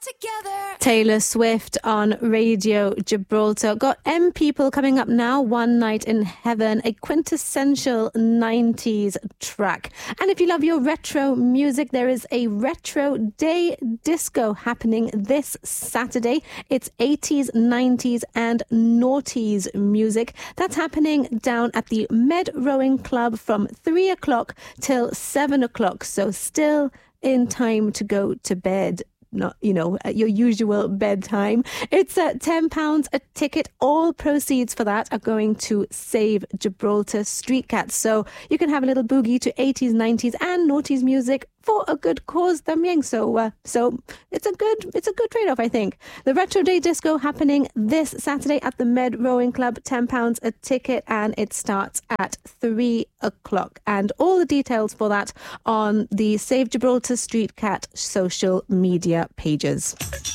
Taylor Swift on Radio Gibraltar. Got M People coming up now. One Night in Heaven, a quintessential 90s track. And if you love your retro music, there is a Retro Day Disco happening this Saturday. It's 80s, 90s and noughties music. That's happening down at the Med Rowing Club from 3 o'clock till 7 o'clock. So still in time to go to bed. Not, at your usual bedtime. It's £10 a ticket. All proceeds for that are going to Save Gibraltar Street Cats. So you can have a little boogie to 80s, 90s and noughties music for a good cause, Damyang. So it's a good trade-off, I think. The Retro Day Disco happening this Saturday at the Med Rowing Club, £10 a ticket, and it starts at 3 o'clock. And all the details for that on the Save Gibraltar Street Cat social media pages.